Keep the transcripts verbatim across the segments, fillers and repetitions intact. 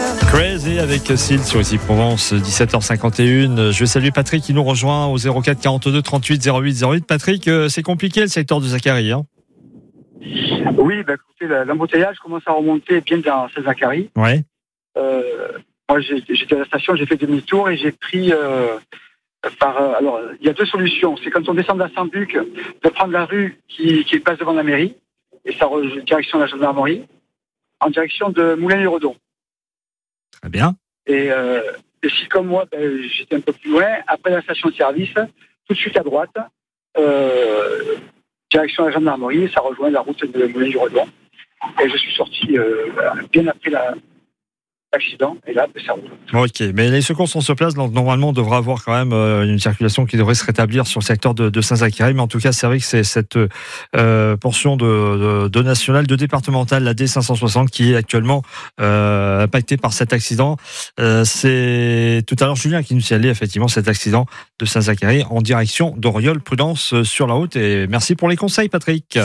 Crazy avec Syl sur Ici Provence, dix-sept heures cinquante et une. Je vais saluer Patrick qui nous rejoint au zéro quatre quarante-deux trente-huit zéro huit zéro huit. Patrick, c'est compliqué le secteur de Zacharie, hein? Oui, bah, écoutez, l'embouteillage commence à remonter bien dans Saint-Zacharie. Ouais. Euh, moi, j'ai, j'étais à la station, j'ai fait demi-tour et j'ai pris euh, par. Euh, alors, il y a deux solutions. C'est quand on descend de la Sambuc, de prendre la rue qui, qui passe devant la mairie, et ça re, direction de la gendarmerie, en direction de Moulins-les-Redons. Très bien. Et, euh, et si, comme moi, ben, j'étais un peu plus loin, après la station-service, tout de suite à droite, euh, direction de la gendarmerie, ça rejoint la route de Moulins-les-Redons. Et je suis sorti euh, bien après la. accident, et là, ça roule. Ok, mais les secours sont sur place, donc normalement on devrait avoir quand même euh, une circulation qui devrait se rétablir sur le secteur de, de Saint-Zacharie, mais en tout cas c'est vrai que c'est cette euh, portion de, de, de nationale, de départementale, la D cinq cent soixante, qui est actuellement euh, impactée par cet accident. Euh, c'est tout à l'heure Julien qui nous signalait effectivement cet accident de Saint-Zacharie en direction d'Oriol. Prudence sur la route, et merci pour les conseils Patrick.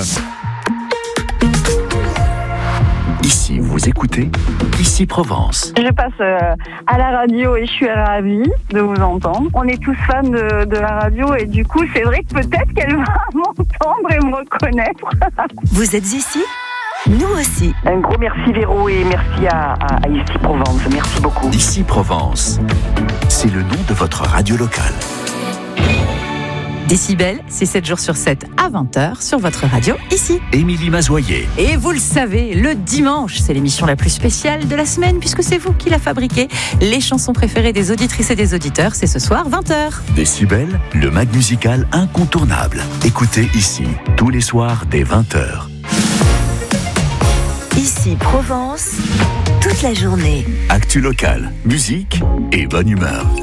Ici, vous écoutez Ici Provence. Je passe euh, à la radio et je suis ravie de vous entendre. On est tous fans de, de la radio et du coup, c'est vrai que peut-être qu'elle va m'entendre et me reconnaître. Vous êtes ici ? Nous aussi. Un gros merci Véro et merci à, à, à Ici Provence. Merci beaucoup. Ici Provence, c'est le nom de votre radio locale. Décibel, c'est sept jours sur sept à vingt heures sur votre radio, ici. Émilie Mazoyer. Et vous le savez, le dimanche, c'est l'émission la plus spéciale de la semaine puisque c'est vous qui la fabriquez. Les chansons préférées des auditrices et des auditeurs, c'est ce soir, vingt heures. Décibel, le mag musical incontournable. Écoutez ici, tous les soirs dès vingt heures. Ici Provence, toute la journée. Actu local, musique et bonne humeur.